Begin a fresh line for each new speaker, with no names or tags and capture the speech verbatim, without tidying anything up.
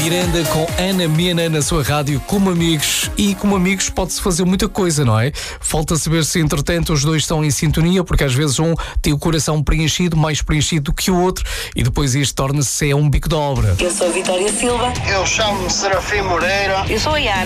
Miranda com Ana Mena na sua rádio, como amigos. E como amigos pode-se fazer muita coisa, não é? Falta saber se entretanto os dois estão em sintonia, porque às vezes um tem o coração preenchido, mais preenchido do que o outro, e depois isto torna-se é um bico de obra.
Eu sou a Vitória Silva.
Eu chamo-me Serafim Moreira.
Eu sou a Yara.